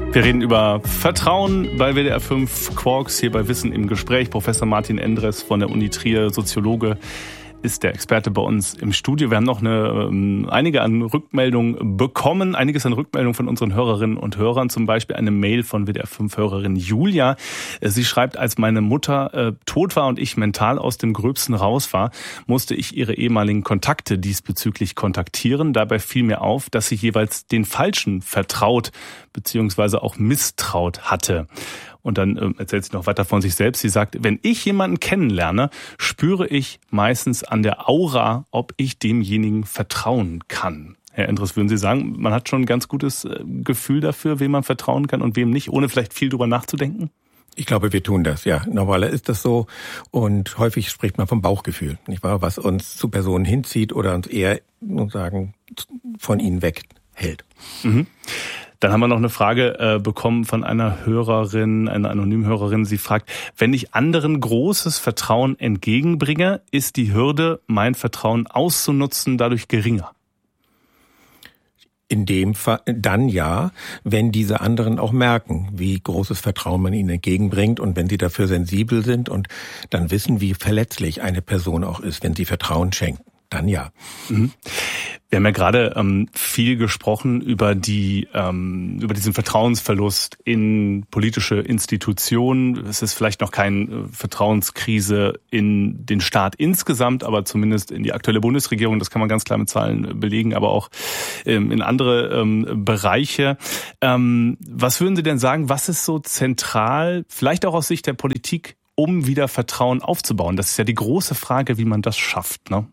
Wir reden über Vertrauen bei WDR 5 Quarks, hier bei Wissen im Gespräch. Professor Martin Endres von der Uni Trier, Soziologe, ist der Experte bei uns im Studio. Wir haben noch einiges an Rückmeldungen bekommen, von unseren Hörerinnen und Hörern, zum Beispiel eine Mail von WDR 5-Hörerin Julia. Sie schreibt, als meine Mutter tot war und ich mental aus dem Gröbsten raus war, musste ich ihre ehemaligen Kontakte diesbezüglich kontaktieren. Dabei fiel mir auf, dass sie jeweils den Falschen vertraut bzw. auch misstraut hatte. Und dann erzählt sie noch weiter von sich selbst. Sie sagt, wenn ich jemanden kennenlerne, spüre ich meistens an der Aura, ob ich demjenigen vertrauen kann. Herr Endres, würden Sie sagen, man hat schon ein ganz gutes Gefühl dafür, wem man vertrauen kann und wem nicht, ohne vielleicht viel drüber nachzudenken? Ich glaube, wir tun das, ja. Normalerweise ist das so. Und häufig spricht man vom Bauchgefühl, nicht wahr? Was uns zu Personen hinzieht oder uns eher, sozusagen, von ihnen weghält. Mhm. Dann haben wir noch eine Frage bekommen von einer Hörerin, einer anonymen Hörerin. Sie fragt, wenn ich anderen großes Vertrauen entgegenbringe, ist die Hürde, mein Vertrauen auszunutzen, dadurch geringer? In dem Fall dann ja, wenn diese anderen auch merken, wie großes Vertrauen man ihnen entgegenbringt und wenn sie dafür sensibel sind und dann wissen, wie verletzlich eine Person auch ist, wenn sie Vertrauen schenkt. Dann ja. Mhm. Wir haben ja gerade viel gesprochen über diesen Vertrauensverlust in politische Institutionen. Es ist vielleicht noch keine Vertrauenskrise in den Staat insgesamt, aber zumindest in die aktuelle Bundesregierung. Das kann man ganz klar mit Zahlen belegen, aber auch in andere Bereiche. Was würden Sie denn sagen, was ist so zentral, vielleicht auch aus Sicht der Politik, um wieder Vertrauen aufzubauen? Das ist ja die große Frage, wie man das schafft, ne?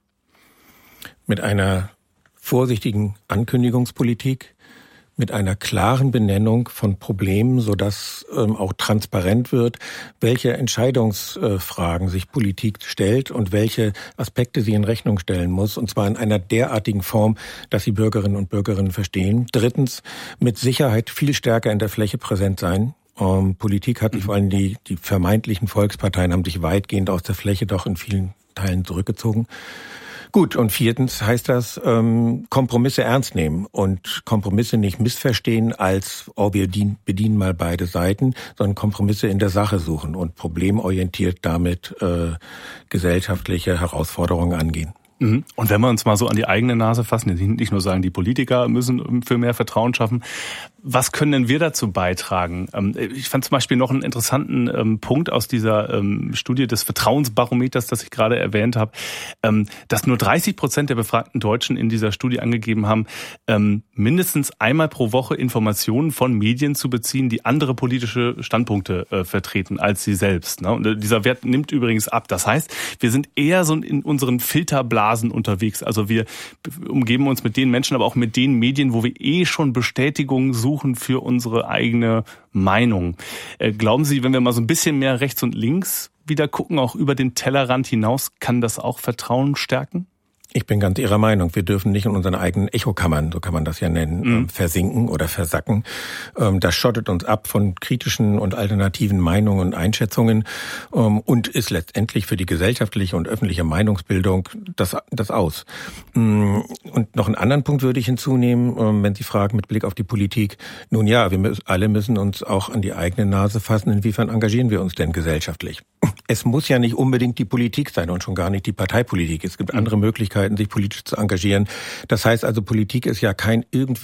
Mit einer vorsichtigen Ankündigungspolitik, mit einer klaren Benennung von Problemen, sodass auch transparent wird, welche Entscheidungsfragen sich Politik stellt und welche Aspekte sie in Rechnung stellen muss, und zwar in einer derartigen Form, dass die Bürgerinnen und Bürger verstehen. Drittens, mit Sicherheit viel stärker in der Fläche präsent sein. Politik hat sich, vor allem die vermeintlichen Volksparteien haben sich weitgehend aus der Fläche doch in vielen Teilen zurückgezogen. Gut, und viertens heißt das, Kompromisse ernst nehmen und Kompromisse nicht missverstehen als, wir bedienen mal beide Seiten, sondern Kompromisse in der Sache suchen und problemorientiert damit gesellschaftliche Herausforderungen angehen. Und wenn wir uns mal so an die eigene Nase fassen, nicht nur sagen, die Politiker müssen für mehr Vertrauen schaffen, was können denn wir dazu beitragen? Ich fand zum Beispiel noch einen interessanten Punkt aus dieser Studie des Vertrauensbarometers, das ich gerade erwähnt habe, dass nur 30% der befragten Deutschen in dieser Studie angegeben haben, mindestens einmal pro Woche Informationen von Medien zu beziehen, die andere politische Standpunkte vertreten als sie selbst. Und dieser Wert nimmt übrigens ab. Das heißt, wir sind eher so in unseren Filterblasen unterwegs. Also wir umgeben uns mit den Menschen, aber auch mit den Medien, wo wir schon Bestätigung suchen für unsere eigene Meinung. Glauben Sie, wenn wir mal so ein bisschen mehr rechts und links wieder gucken, auch über den Tellerrand hinaus, kann das auch Vertrauen stärken? Ich bin ganz Ihrer Meinung. Wir dürfen nicht in unseren eigenen Echokammern, so kann man das ja nennen, versinken oder versacken. Das schottet uns ab von kritischen und alternativen Meinungen und Einschätzungen und ist letztendlich für die gesellschaftliche und öffentliche Meinungsbildung das aus. Und noch einen anderen Punkt würde ich hinzunehmen, wenn Sie fragen mit Blick auf die Politik. Nun ja, wir alle müssen uns auch an die eigene Nase fassen. Inwiefern engagieren wir uns denn gesellschaftlich? Es muss ja nicht unbedingt die Politik sein und schon gar nicht die Parteipolitik. Es gibt andere Möglichkeiten, sich politisch zu engagieren. Das heißt also, Politik ist ja kein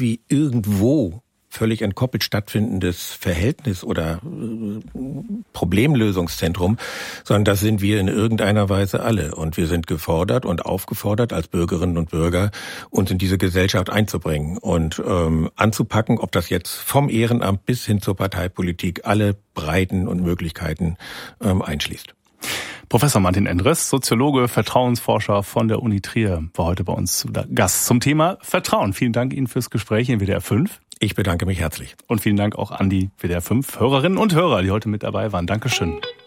irgendwo völlig entkoppelt stattfindendes Verhältnis oder Problemlösungszentrum, sondern das sind wir in irgendeiner Weise alle. Und wir sind gefordert und aufgefordert als Bürgerinnen und Bürger, uns in diese Gesellschaft einzubringen und anzupacken, ob das jetzt vom Ehrenamt bis hin zur Parteipolitik alle Breiten und Möglichkeiten einschließt. Professor Martin Endres, Soziologe, Vertrauensforscher von der Uni Trier, war heute bei uns zu Gast zum Thema Vertrauen. Vielen Dank Ihnen fürs Gespräch in WDR 5. Ich bedanke mich herzlich. Und vielen Dank auch an die WDR 5 Hörerinnen und Hörer, die heute mit dabei waren. Dankeschön.